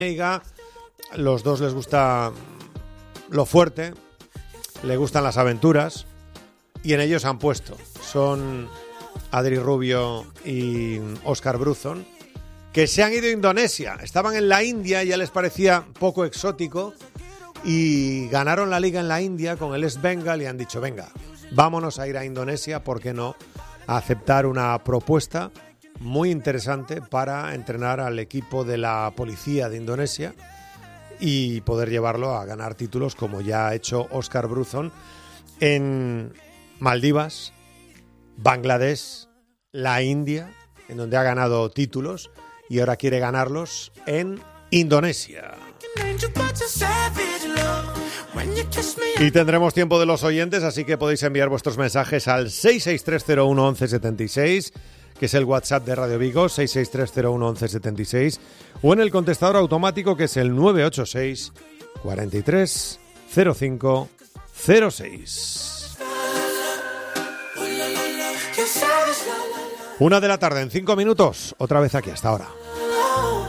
Los dos les gusta lo fuerte, les gustan las aventuras y en ellos han puesto. Son Adri Rubio y Óscar Bruzón, que se han ido a Indonesia. Estaban en la India, ya les parecía poco exótico y ganaron la liga en la India con el East Bengal y han dicho, venga, vámonos a ir a Indonesia, ¿por qué no? A aceptar una propuesta muy interesante para entrenar al equipo de la policía de Indonesia y poder llevarlo a ganar títulos como ya ha hecho Óscar Bruzón en Maldivas, Bangladesh, la India, en donde ha ganado títulos y ahora quiere ganarlos en Indonesia. Y tendremos tiempo de los oyentes, así que podéis enviar vuestros mensajes al 663011176, que es el WhatsApp de Radio Vigo, 663011176, o en el contestador automático, que es el 986 43 05 06. 1 de la tarde en 5 minutos, otra vez aquí hasta ahora.